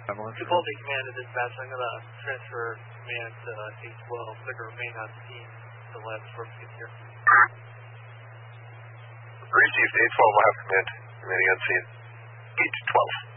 Chipotle command to dispatch. I'm going to transfer command to 812. So I can remain on scene until lab source gets here. Received. 812 will have command remaining on scene. 812.